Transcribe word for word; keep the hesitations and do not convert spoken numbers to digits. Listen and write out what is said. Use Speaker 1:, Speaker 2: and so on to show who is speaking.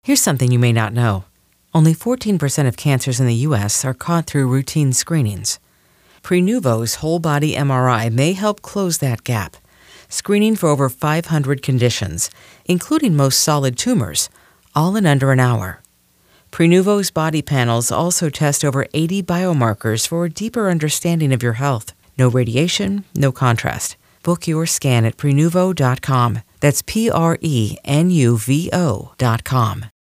Speaker 1: Here's something you may not know. Only fourteen percent of cancers in the U S are caught through routine screenings. Prenuvo's whole-body M R I may help close that gap, screening for over five hundred conditions, including most solid tumors, all in under an hour. Prenuvo's body panels also test over eighty biomarkers for a deeper understanding of your health. No radiation, no contrast. Book your scan at Prenuvo dot com. That's P R E N U V O dot com.